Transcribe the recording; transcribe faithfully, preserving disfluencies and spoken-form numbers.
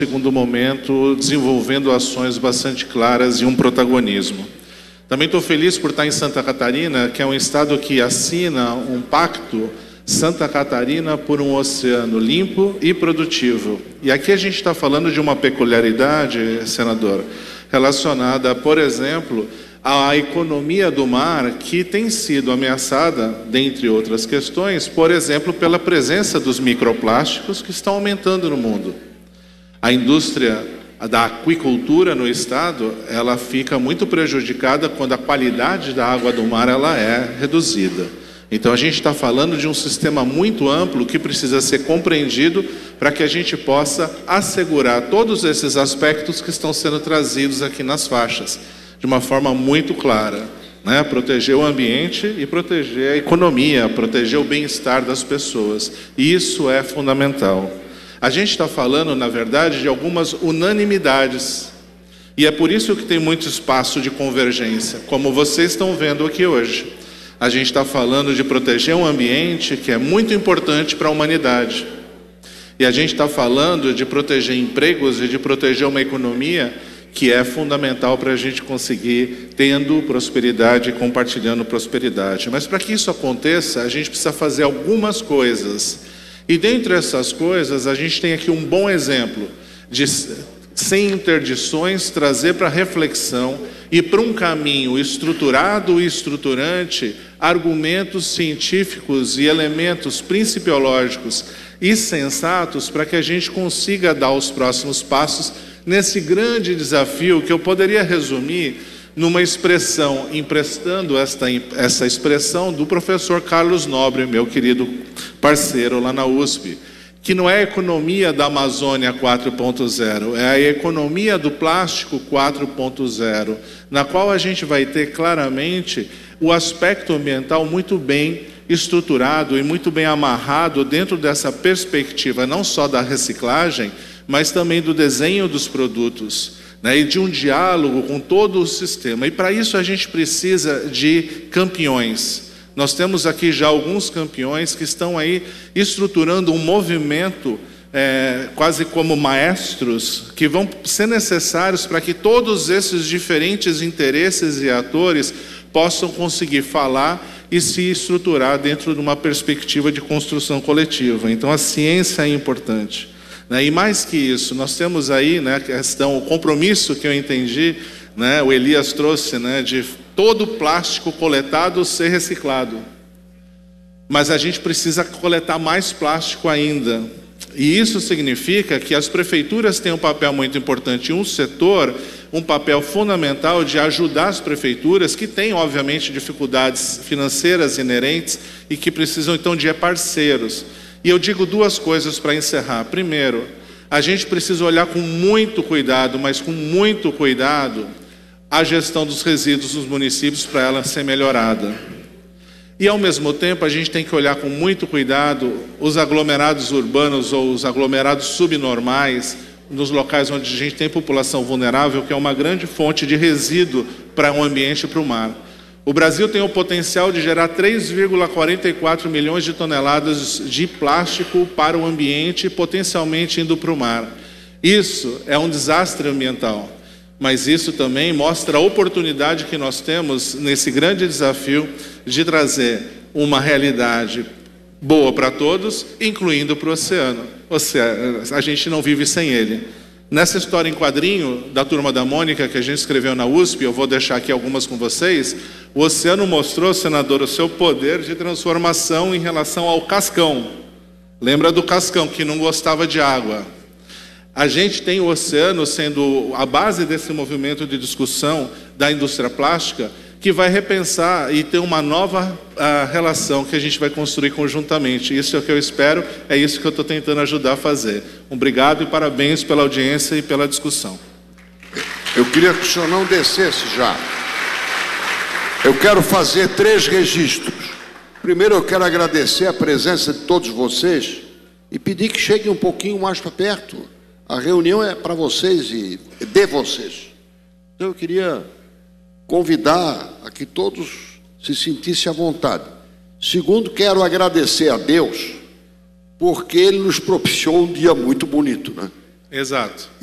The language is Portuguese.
segundo momento, desenvolvendo ações bastante claras e um protagonismo. Também estou feliz por estar em Santa Catarina, que é um estado que assina um pacto Santa Catarina por um oceano limpo e produtivo. E aqui a gente está falando de uma peculiaridade, senador, relacionada, por exemplo, à economia do mar, que tem sido ameaçada, dentre outras questões, por exemplo, pela presença dos microplásticos que estão aumentando no mundo. A indústria da aquicultura no estado, ela fica muito prejudicada quando a qualidade da água do mar ela é reduzida. Então a gente está falando de um sistema muito amplo que precisa ser compreendido para que a gente possa assegurar todos esses aspectos que estão sendo trazidos aqui nas faixas, de uma forma muito clara, né? Proteger o ambiente e proteger a economia, proteger o bem-estar das pessoas. E isso é fundamental. A gente está falando, na verdade, de algumas unanimidades. E é por isso que tem muito espaço de convergência, como vocês estão vendo aqui hoje. A gente está falando de proteger um ambiente que é muito importante para a humanidade. E a gente está falando de proteger empregos e de proteger uma economia que é fundamental para a gente conseguir tendo prosperidade e compartilhando prosperidade. Mas para que isso aconteça, a gente precisa fazer algumas coisas. E dentre essas coisas, a gente tem aqui um bom exemplo de, sem interdições, trazer para reflexão e para um caminho estruturado e estruturante, argumentos científicos e elementos principiológicos e sensatos para que a gente consiga dar os próximos passos nesse grande desafio que eu poderia resumir numa expressão, emprestando esta, essa expressão do professor Carlos Nobre, meu querido parceiro lá na U S P, que não é a economia da Amazônia quatro ponto zero, é a economia do plástico quatro ponto zero, na qual a gente vai ter claramente o aspecto ambiental muito bem estruturado e muito bem amarrado dentro dessa perspectiva, não só da reciclagem, mas também do desenho dos produtos, né, e de um diálogo com todo o sistema. E para isso a gente precisa de campeões. Nós temos aqui já alguns campeões que estão aí estruturando um movimento, é, quase como maestros, que vão ser necessários para que todos esses diferentes interesses e atores possam conseguir falar e se estruturar dentro de uma perspectiva de construção coletiva. Então a ciência é importante. E mais que isso, nós temos aí, né, a questão, o compromisso que eu entendi, né, o Elias trouxe, né, de todo o plástico coletado ser reciclado. Mas a gente precisa coletar mais plástico ainda. E isso significa que as prefeituras têm um papel muito importante, um setor, um papel fundamental de ajudar as prefeituras, que têm, obviamente, dificuldades financeiras inerentes e que precisam, então, de parceiros. E eu digo duas coisas para encerrar. Primeiro, a gente precisa olhar com muito cuidado, mas com muito cuidado, a gestão dos resíduos nos municípios para ela ser melhorada. E, ao mesmo tempo, a gente tem que olhar com muito cuidado os aglomerados urbanos ou os aglomerados subnormais, nos locais onde a gente tem população vulnerável, que é uma grande fonte de resíduo para o ambiente e para o mar. O Brasil tem o potencial de gerar três vírgula quarenta e quatro milhões de toneladas de plástico para o ambiente, potencialmente indo para o mar. Isso é um desastre ambiental, mas isso também mostra a oportunidade que nós temos nesse grande desafio de trazer uma realidade boa para todos, incluindo para o oceano. Ou seja, a gente não vive sem ele. Nessa história em quadrinho da Turma da Mônica que a gente escreveu na U S P, eu vou deixar aqui algumas com vocês, o oceano mostrou, senador, o seu poder de transformação em relação ao cascão. Lembra do cascão que não gostava de água? A gente tem o oceano sendo a base desse movimento de discussão da indústria plástica, que vai repensar e ter uma nova uh, relação que a gente vai construir conjuntamente. Isso é o que eu espero, é isso que eu estou tentando ajudar a fazer. Obrigado e parabéns pela audiência e pela discussão. Eu queria que o senhor não descesse já. Eu quero fazer três registros. Primeiro, eu quero agradecer a presença de todos vocês e pedir que cheguem um pouquinho mais para perto. A reunião é para vocês e de vocês. Então, eu queria convidar a que todos se sentissem à vontade. Segundo, quero agradecer a Deus, porque Ele nos propiciou um dia muito bonito, né? Exato.